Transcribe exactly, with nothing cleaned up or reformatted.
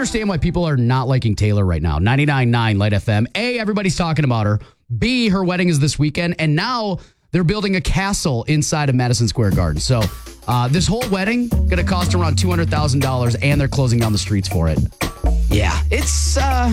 understand why people are not liking Taylor right now. ninety-nine point nine Light F M. A, everybody's talking about her. B, her wedding is this weekend. And now they're building a castle inside of Madison Square Garden. So uh, this whole wedding going to cost around two hundred thousand dollars, and they're closing down the streets for it. Yeah, it's uh,